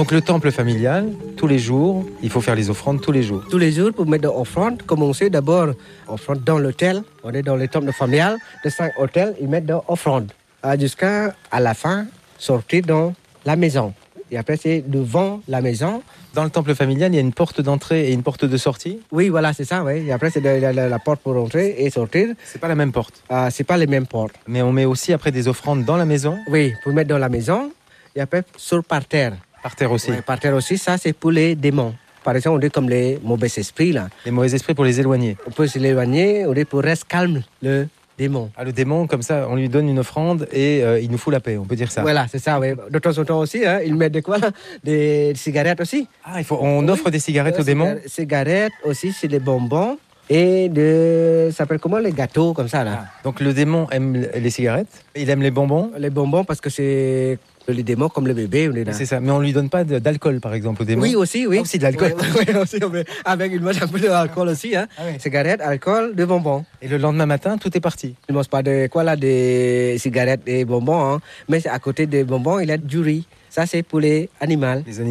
Donc le temple familial, tous les jours, il faut faire les offrandes tous les jours. Tous les jours, pour mettre de l'offrande, commencer d'abord offrande dans l'hôtel. On est dans le temple familial, de 5 hôtels, ils mettent de l'offrande. Jusqu'à la fin, sortir dans la maison. Et après, c'est devant la maison. Dans le temple familial, il y a une porte d'entrée et une porte de sortie? Oui, voilà, c'est ça, oui. Et après, c'est la porte pour entrer et sortir. C'est pas la même porte? C'est pas les mêmes portes. Mais on met aussi après des offrandes dans la maison? Oui, pour mettre dans la maison. Et après, sur par terre. Par terre aussi? Oui, par terre aussi, ça, c'est pour les démons. Par exemple, on dit comme les mauvais esprits, là. Les mauvais esprits pour les éloigner? On peut se l'éloigner, on dit pour rester calme, le démon. Ah, le démon, comme ça, on lui donne une offrande et il nous fout la paix, on peut dire ça. Voilà, c'est ça, oui. De temps en temps aussi, ils mettent de quoi? Des cigarettes aussi. Ah, on offre des cigarettes aux démons? Cigarettes aussi, c'est des bonbons. Et ça s'appelle comment, les gâteaux, comme ça, là. Donc le démon aime les cigarettes, il aime les bonbons? Les bonbons, parce que c'est les démons comme le bébé. On est là. C'est ça, mais on lui donne pas d'alcool, par exemple, au démon? Oui, aussi, oui. Ah, aussi de l'alcool. Oui, aussi, avec une mange un peu d'alcool aussi. Ah oui. Cigarettes, alcool, des bonbons. Et le lendemain matin, tout est parti? Il ne mange pas des cigarettes et bonbons, mais à côté des bonbons, il y a du riz. Ça, c'est pour les animaux.